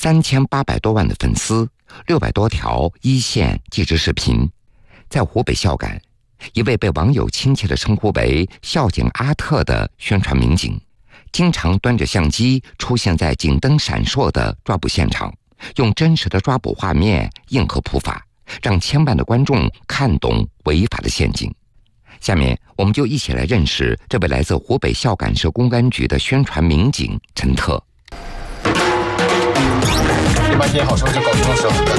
3800多万的粉丝，600多条一线纪实视频。在湖北孝感，一位被网友亲切地称呼为孝警阿特的宣传民警，经常端着相机出现在警灯闪烁的抓捕现场，用真实的抓捕画面应和普法，让千万的观众看懂违法的陷阱。下面我们就一起来认识这位来自湖北孝感市公安局的宣传民警陈特。 1班接好，收拾搞定手。